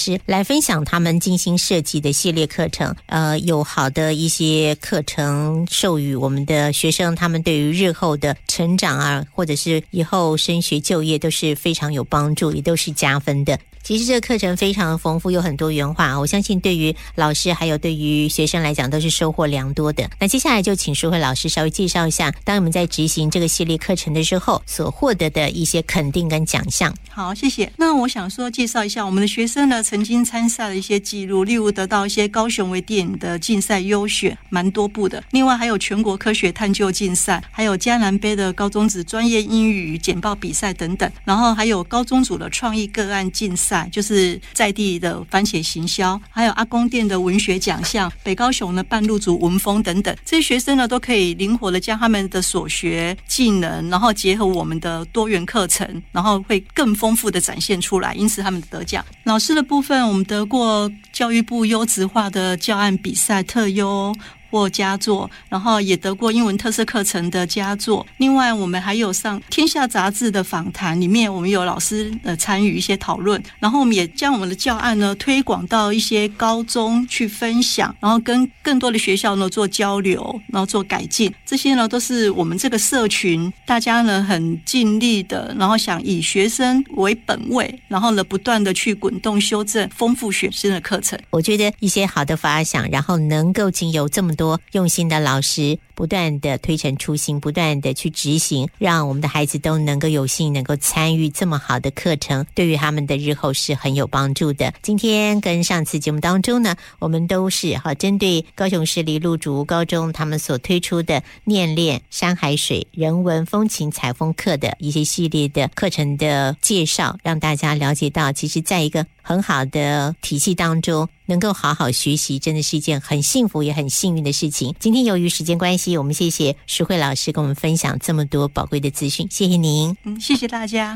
师来分享他们精心设计的系列课程，有好的一些课程授予我们的学生，他们对于日后的成长啊，或者是以后升学就业都是非常有帮助，也都是加分的。其实这个课程非常丰富，有很多元化，我相信对于老师还有对于学生来讲都是收获良多的。那接下来就请淑慧老师稍微介绍一下，当你们在执行这个系列课程的时候所获得的一些肯定跟奖项。 好，谢谢。那我想说介绍一下我们的学生呢曾经参赛的一些记录，例如得到一些高雄微电影的竞赛优选，蛮多部的。另外还有全国科学探究竞赛，还有嘉南杯的高中职专业英语简报比赛等等。然后还有高中组的创意个案竞赛，就是在地的番茄行销，还有阿公店的文学奖项，北高雄的半路组文风等等。这些学生呢都可以灵活的将他们的所学技能，然后结合我们的多元课程，然后会更丰富的展现出来，因此他们得奖。老师的部分，我们得过教育部优质化的教案比赛特优或佳作，然后也得过英文特色课程的佳作。另外我们还有上天下杂志的访谈，里面我们有老师参与一些讨论，然后我们也将我们的教案呢推广到一些高中去分享，然后跟更多的学校呢做交流，然后做改进。这些呢都是我们这个社群大家呢很尽力的，然后想以学生为本位，然后呢不断的去滚动修正丰富学生的课程。 我觉得一些好的发想，然后能够经由这么多用心的老师不断的推陈出新，不断的去执行，让我们的孩子都能够有幸能够参与这么好的课程，对于他们的日后是很有帮助的。今天跟上次节目当中呢，我们都是针对高雄市立鹿竹高中他们所推出的念练山海水人文风情采风课的一些系列的课程的介绍，让大家了解到其实在一个很好的体系当中能够好好学习，真的是一件很幸福也很幸运的事情。今天由于时间关系，我们谢谢淑慧老师跟我们分享这么多宝贵的资讯，谢谢您。 谢谢大家。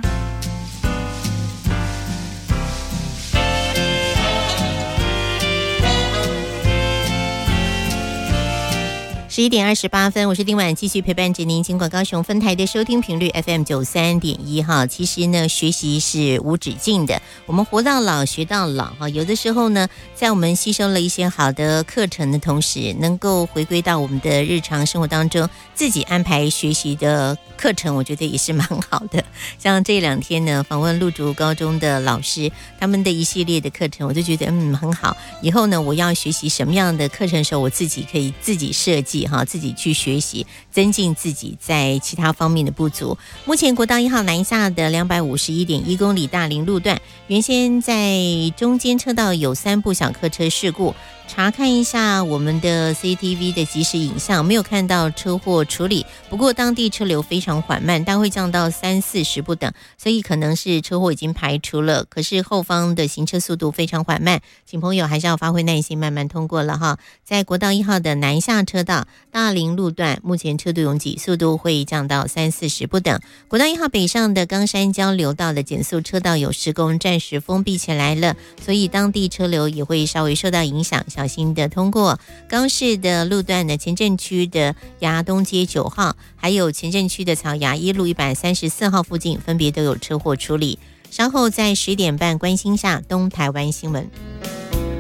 11点28分，我是丁婉，继续陪伴着您。尽管高雄分台的收听频率 FM 93.1哈，其实呢，学习是无止境的。我们活到老，学到老哈。有的时候呢，在我们吸收了一些好的课程的同时，能够回归到我们的日常生活当中，自己安排学习的课程，我觉得也是蛮好的。像这两天呢，访问鹿竹高中的老师，他们的一系列的课程，我就觉得很好。以后呢，我要学习什么样的课程的时候，我自己可以自己设计。自己去学习，增进自己在其他方面的不足。目前国道1号南下的 251.1 公里大林路段，原先在中间车道有3部小客车事故，查看一下我们的 CCTV 的即时影像，没有看到车祸处理，不过当地车流非常缓慢，但会降到30-40不等，所以可能是车祸已经排除了，可是后方的行车速度非常缓慢，请朋友还是要发挥耐心，慢慢通过了哈。在国道1号的南下车道大林路段，目前车队拥挤，速度会降到30-40不等。国道1号北上的冈山交流道的减速车道有施工，暂时封闭起来了，所以当地车流也会稍微受到影响，小心的通过。高市的路段呢，前镇区的衙东街9号，还有前镇区的草衙一路134号附近，分别都有车祸处理。稍后在10点半关心下东台湾新闻。